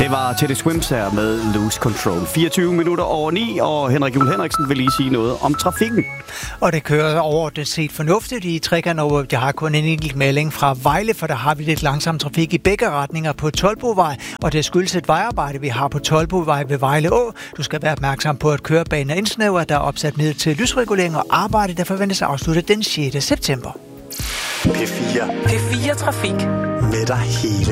Det var Teddy Swims her med Lose Control. 24 minutter over 9, og Henrik Juhl Henriksen vil lige sige noget om trafikken. Og det kører overordnet set fornuftigt i Trekanten. Jeg har kun en enkelt melding fra Vejle, for der har vi lidt langsom trafik i begge retninger på Toldbovej, og det skyldes et vejarbejde, vi har på Toldbovej ved Vejle Å. Du skal være opmærksom på, at kørebanen er indsnævret, der er opsat ned til lysregulering, og arbejdet der forventes afsluttet den 6. september. P4 Trafik med dig hele